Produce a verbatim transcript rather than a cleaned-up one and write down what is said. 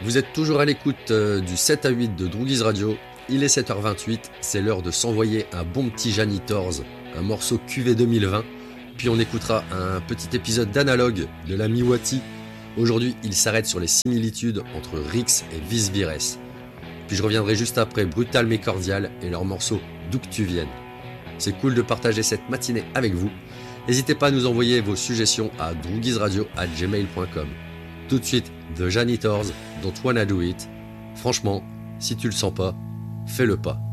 Vous êtes toujours à l'écoute euh, du sept à huit de Droogies Radio. Il est sept heures vingt-huit, c'est l'heure de s'envoyer un bon petit Janitors, un morceau Q V deux mille vingt. Puis on écoutera un petit épisode d'Analogue de la Miwati. Aujourd'hui, il s'arrête sur les similitudes entre Rix et Vis Vires. Puis je reviendrai juste après Brutal mais Cordial et leur morceau D'où que tu viennes. C'est cool de partager cette matinée avec vous. N'hésitez pas à nous envoyer vos suggestions à droogiesradio arobase gmail point com. Tout de suite, The Janitors, Don't Wanna Do It. Franchement, si tu le sens pas, fais-le pas.